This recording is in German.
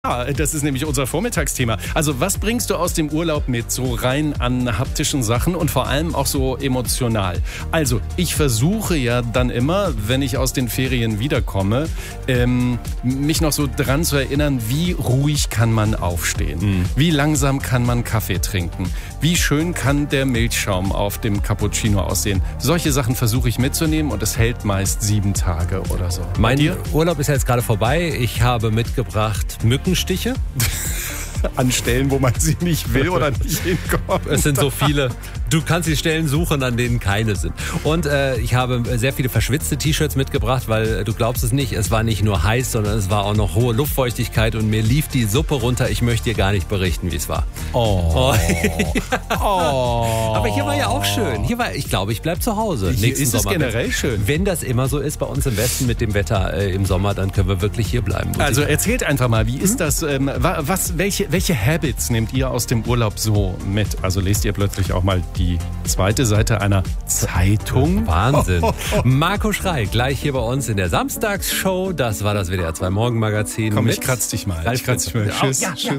Ja, das ist nämlich unser Vormittagsthema. Also was bringst du aus dem Urlaub mit, so rein an haptischen Sachen und vor allem auch so emotional? Also ich versuche ja dann immer, wenn ich aus den Ferien wiederkomme, mich noch so dran zu erinnern, wie ruhig kann man aufstehen? Wie langsam kann man Kaffee trinken? Wie schön kann der Milchschaum auf dem Cappuccino aussehen? Solche Sachen versuche ich mitzunehmen und es hält meist 7 Tage oder so. Mein Urlaub ist ja jetzt gerade vorbei. Ich habe mitgebracht Mückenstiche. An Stellen, wo man sie nicht will oder nicht hinkommt. Es sind so viele. Du kannst die Stellen suchen, an denen keine sind. Und ich habe sehr viele verschwitzte T-Shirts mitgebracht, weil du glaubst es nicht, es war nicht nur heiß, sondern es war auch noch hohe Luftfeuchtigkeit und mir lief die Suppe runter. Ich möchte dir gar nicht berichten, wie es war. Oh. Aber hier war ja auch schön. Ich glaube, ich bleib zu Hause. Hier ist es generell schön. Wenn das immer so ist bei uns im Westen mit dem Wetter im Sommer, dann können wir wirklich hier bleiben. Also erzählt einfach mal, wie ist das? Welche Habits nehmt ihr aus dem Urlaub so mit? Also lest ihr plötzlich auch mal die zweite Seite einer Zeitung? Wahnsinn. Marco Schrei, gleich hier bei uns in der Samstagsshow. Das war das WDR 2 Morgenmagazin. Komm, ich kratz dich mal. Tschüss. Tschüss.